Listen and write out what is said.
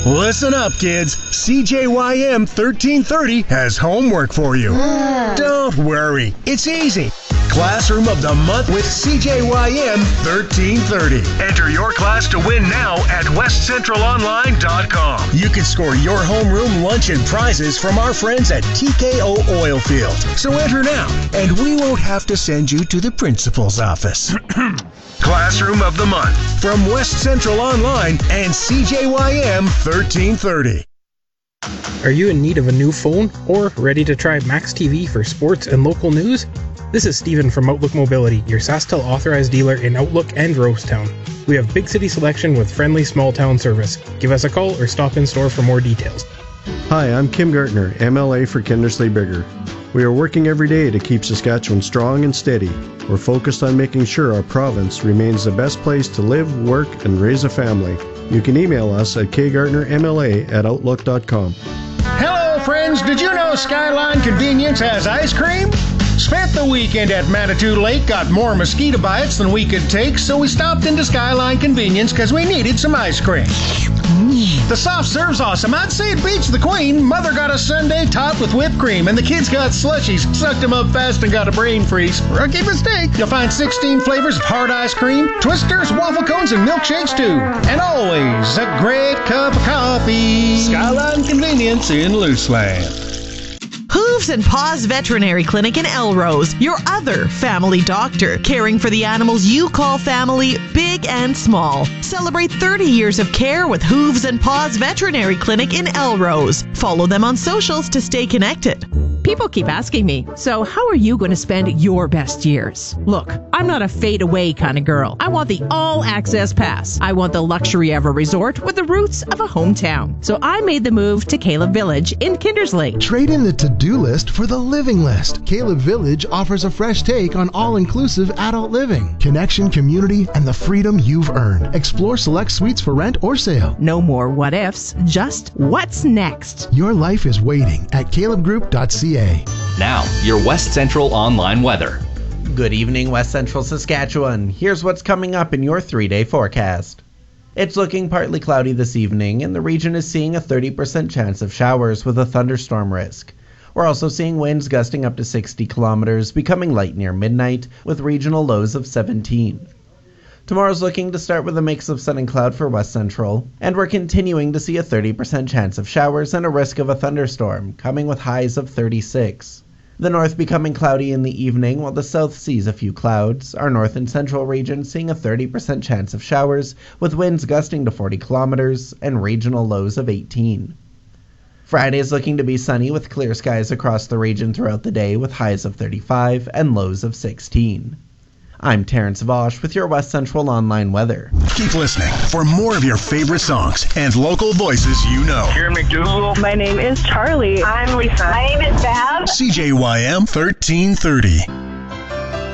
Listen up, kids. CJYM 1330 has homework for you. Don't worry. It's easy. Classroom of the Month with CJYM 1330. Enter your class to win now at westcentralonline.com. You can score your homeroom lunch and prizes from our friends at TKO Oilfield. So enter now, and we won't have to send you to the principal's office. Classroom of the Month from West Central Online and CJYM 1330. Are you in need of a new phone or ready to try Max TV for sports and local news? This is Steven from Outlook Mobility, your SaskTel authorized dealer in Outlook and Rosetown. We have big city selection with friendly small town service. Give us a call or stop in store for more details. Hi, I'm Kim Gartner, MLA for Kindersley Bigger. We are working every day to keep Saskatchewan strong and steady. We're focused on making sure our province remains the best place to live, work, and raise a family. You can email us at kgartnermla@outlook.com. Hello, friends. Did you know Skyline Convenience has ice cream? Spent the weekend at Manitou Lake, got more mosquito bites than we could take, so we stopped into Skyline Convenience because we needed some ice cream. The soft serve's awesome. I'd say it beats the Queen. Mother got a sundae topped with whipped cream, and the kids got slushies, sucked them up fast and got a brain freeze. Rookie mistake. You'll find 16 flavors of hard ice cream, twisters, waffle cones, and milkshakes too. And always a great cup of coffee. Skyline Convenience in Looseland. Hooves and Paws Veterinary Clinic in Elrose, your other family doctor, caring for the animals you call family, big and small. Celebrate 30 years of care with Hooves and Paws Veterinary Clinic in Elrose. Follow them on socials to stay connected. People keep asking me, so how are you going to spend your best years? Look, I'm not a fade-away kind of girl. I want the all-access pass. I want the luxury of a resort with the roots of a hometown. So I made the move to Caleb Village in Kindersley. Trade in the to-do list for the living list. Caleb Village offers a fresh take on all-inclusive adult living, connection, community, and the freedom you've earned. Explore select suites for rent or sale. No more what-ifs, just what's next. Your life is waiting at calebgroup.ca. Now, your West Central Online weather. Good evening, West Central Saskatchewan. Here's what's coming up in your 3-day forecast. It's looking partly cloudy this evening, and the region is seeing a 30% chance of showers with a thunderstorm risk. We're also seeing winds gusting up to 60 kilometers, becoming light near midnight, with regional lows of 17. Tomorrow's looking to start with a mix of sun and cloud for West Central, and we're continuing to see a 30% chance of showers and a risk of a thunderstorm, coming with highs of 36. The north becoming cloudy in the evening, while the south sees a few clouds. Our north and central region seeing a 30% chance of showers, with winds gusting to 40 kilometers and regional lows of 18. Friday is looking to be sunny with clear skies across the region throughout the day, with highs of 35 and lows of 16. I'm Terrence Vosh with your West Central Online weather. Keep listening for more of your favorite songs and local voices you know. Karen McDougal. My name is Charlie. I'm Lisa. My name is Bab. CJYM 1330.